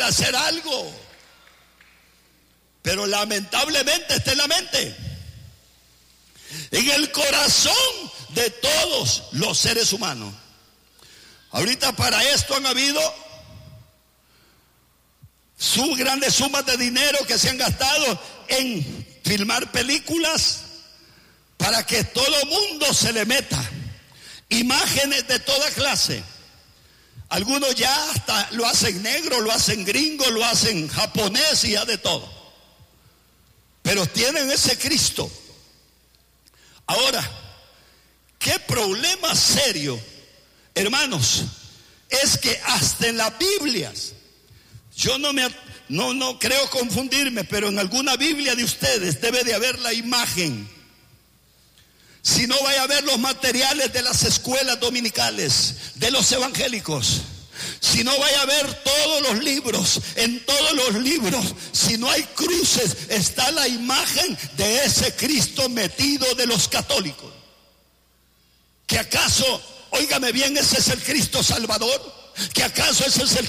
hacer algo. Pero lamentablemente está en la mente, en el corazón de todos los seres humanos. Ahorita para esto han habido grandes sumas de dinero que se han gastado en filmar películas para que todo mundo se le meta. Imágenes de toda clase. Algunos ya hasta lo hacen negro, lo hacen gringo, lo hacen japonés y ya de todo. Pero tienen ese Cristo. Ahora, qué problema serio, hermanos, es que hasta en las Biblias, yo no creo confundirme, pero en alguna Biblia de ustedes debe de haber la imagen. Si no, vaya a ver los materiales de las escuelas dominicales, de los evangélicos. Si no, vaya a ver todos los libros. En todos los libros, si no hay cruces, está la imagen de ese Cristo metido de los católicos. ¿Que acaso, óigame bien, ese es el Cristo Salvador? ¿Que acaso ese es el